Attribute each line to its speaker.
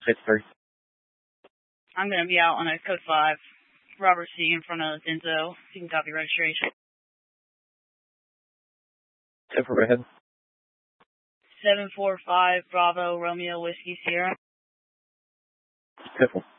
Speaker 1: 6-3.
Speaker 2: I'm going to be out on a code 5. Robert C. in front of Denzo. You can copy registration.
Speaker 1: 10-4, go ahead.
Speaker 2: 745 Bravo Romeo Whiskey Sierra.
Speaker 1: 10-4.